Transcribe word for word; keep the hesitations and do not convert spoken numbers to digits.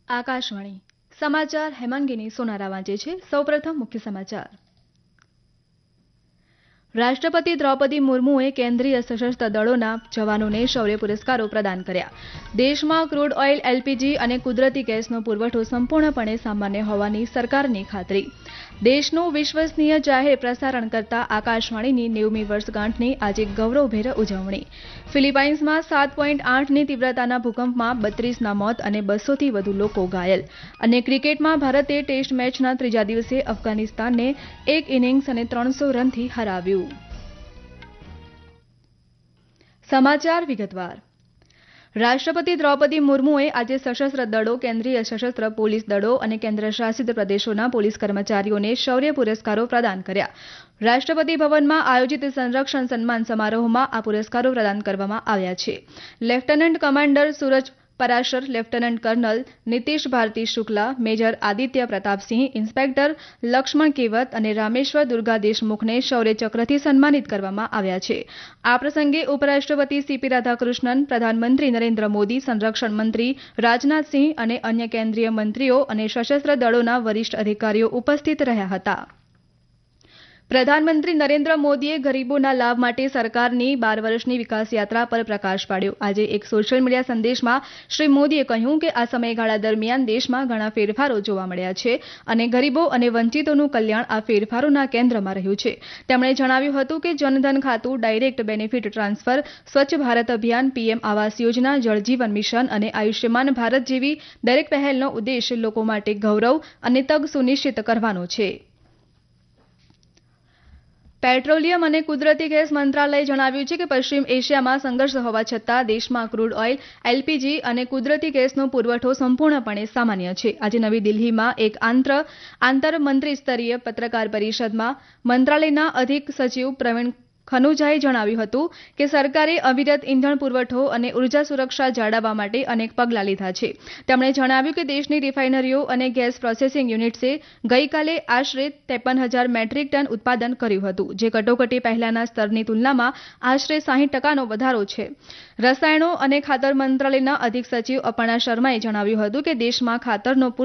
આકાશવાણી સમાચાર હેમાંગીની સોનારા વાંચે છે. સૌપ્રથમ મુખ્ય સમાચાર. રાષ્ટ્રપતિ દ્રૌપદી મુર્મુએ કેન્દ્રીય સશસ્ત્ર દળોના જવાનોને શૌર્ય પુરસ્કારો પ્રદાન કર્યા. દેશમાં ક્રૂડ ઓઇલ, એલપીજી અને કુદરતી ગેસનો પુરવઠો સંપૂર્ણપણે સામાન્ય હોવાની સરકારની ખાતરી. દેશનું વિશ્વસનીય જાહેર પ્રસારણ કરતા આકાશવાણીની નેવુમી વર્ષગાંઠની આજે ગૌરવભેર ઉજવણી. ફિલિપાઇન્સમાં સાત પોઈન્ટ આઠની તીવ્રતાના ભૂકંપમાં બત્રીસના મોત અને બસોથી વધુ લોકો ઘાયલ. અને ક્રિકેટમાં ભારતે ટેસ્ટ મેચના ત્રીજા દિવસે અફઘાનિસ્તાનને એક ઇનિંગ્સ અને ત્રણસો રનથી હરાવ્યું. સમાચાર વિગતવાર. રાષ્ટ્રપતિ દ્રૌપદી મુર્મુએ આજે સશસ્ત્ર દળો, કેન્દ્રીય સશસ્ત્ર પોલીસ દળો અને કેન્દ્રશાસિત પ્રદેશોના પોલીસ કર્મચારીઓને શૌર્ય પુરસ્કારો પ્રદાન કર્યા. રાષ્ટ્રપતિ ભવનમાં આયોજિત સંરક્ષણ સન્માન સમારોહમાં આ પુરસ્કારો પ્રદાન કરવામાં આવ્યા છે. લેફ્ટનન્ટ કમાન્ડર સૂરજ Parashar, lieutenant kernel Nitish Bharati Shukla, major Aditya Pratapsinh, inspector Lakshman કેવત અને રામેશ્વર દુર્ગા દેશમુખને શૌર્ય ચક્રથી સન્માનિત કરવામાં આવ્યા છે. આ પ્રસંગે ઉપરાષ્ટ્રપતિ સીપી રાધાકૃષ્ણન, પ્રધાનમંત્રી નરેન્દ્ર મોદી, સંરક્ષણ મંત્રી રાજનાથસિંહ અને અન્ય કેન્દ્રીય મંત્રીઓ અને સશસ્ત્ર દળોના વરિષ્ઠ અધિકારીઓ ઉપસ્થિત રહ્યા હતા. પ્રધાનમંત્રી નરેન્દ્ર મોદીએ ગરીબોના લાભ માટે સરકારની બાર વર્ષની વિકાસ યાત્રા પર પ્રકાશ પાડ્યો. આજે એક સોશિયલ મીડિયા સંદેશમાં શ્રી મોદીએ કહ્યું કે આ સમયગાળા દરમિયાન દેશમાં ઘણા ફેરફારો જોવા મળ્યા છે અને ગરીબો અને વંચિતોનું કલ્યાણ આ ફેરફારોના કેન્દ્રમાં રહ્યું છે. તેમણે જણાવ્યું હતું કે જનધન ખાતું, ડાયરેક્ટ બેનિફિટ ટ્રાન્સફર, સ્વચ્છ ભારત અભિયાન, પીએમ આવાસ યોજના, જળ જીવન મિશન અને આયુષ્યમાન ભારત જેવી દરેક પહેલનો ઉદ્દેશ લોકો માટે ગૌરવ અને તક સુનિશ્ચિત કરવાનો છે. પેટ્રોલિયમ અને કુદરતી ગેસ મંત્રાલયે જણાવ્યું છે કે પશ્ચિમ એશિયામાં સંઘર્ષ હોવા છતાં દેશમાં ક્રૂડ ઓઇલ, એલપીજી અને કુદરતી ગેસનો પુરવઠો સંપૂર્ણપણે સામાન્ય છે. આજે નવી દિલ્હીમાં એક આંતર આંતર મંત્રી સ્તરીય પત્રકાર પરિષદમાં મંત્રાલયના અધિક સચિવ પ્રવીણ ખનુજાએ જણાવ્યું હતું કે સરકારે અવિરત ઇંધણ પુરવઠો અને ઉર્જા સુરક્ષા જાળવવા માટે અનેક પગલાં લીધા છે. તેમણે જણાવ્યું કે દેશની રિફાઇનરીઓ અને ગેસ પ્રોસેસિંગ યુનિટ્સે ગઈકાલે આશરે ત્રેપન હજાર મેટ્રિક ટન ઉત્પાદન કર્યું હતું, જે કટોકટી પહેલાના સ્તરની તુલનામાં આશરે સાહીઠ ટકાનો વધારો છે. રસાયણો અને ખાતર મંત્રાલયના અધિક સચિવ અપર્ણા શર્માએ જણાવ્યું હતું કે દેશમાં ખાતરનો